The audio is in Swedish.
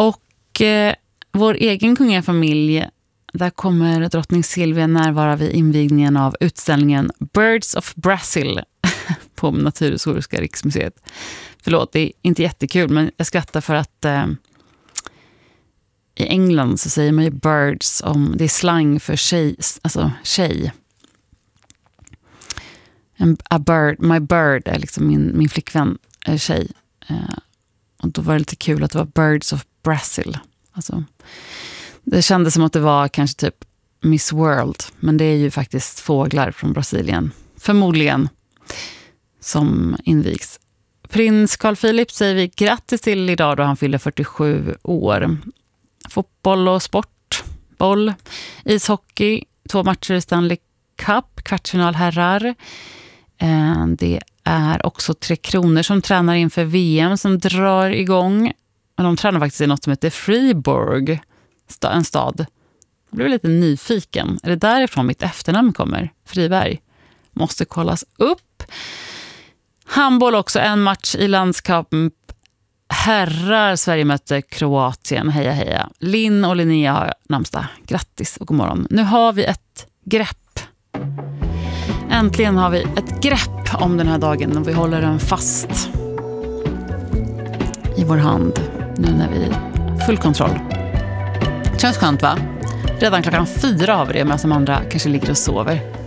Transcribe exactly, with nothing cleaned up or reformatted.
Och eh, vår egen kungafamilj, där kommer drottning Silvia närvara vid invigningen av utställningen Birds of Brazil på Naturhistoriska riksmuseet. Förlåt, det är inte jättekul, men jag skrattar för att eh, i England så säger man ju birds om, det är slang för tjej, alltså tjej. En, a bird, my bird är liksom min, min flickvän är tjej. Eh, och då var det lite kul att det var Birds of Brazil. Alltså, det kändes som att det var kanske typ Miss World, men det är ju faktiskt fåglar från Brasilien. Förmodligen. Som invigs. Prins Carl Philip säger vi grattis till idag då han fyller fyrtiosju år. Fotboll och sport, boll, ishockey, två matcher i Stanley Cup, kvartsfinal herrar. Det är också Tre Kronor som tränar inför V M som drar igång. Och de tränar faktiskt i något som heter Fribourg, en stad. Jag blev lite nyfiken. Är det därifrån mitt efternamn kommer? Friberg. Måste kollas upp. Handboll också, en match i landskamp. Herrar, Sverige möter Kroatien. Heja, heja. Linn och Linnea har namnsdag. Grattis och god morgon. Nu har vi ett grepp. Äntligen har vi ett grepp om den här dagen och vi håller den fast i vår hand nu när vi har full kontroll. Känns skönt, va? Redan klockan fyra har vi det, men som andra kanske ligger och sover.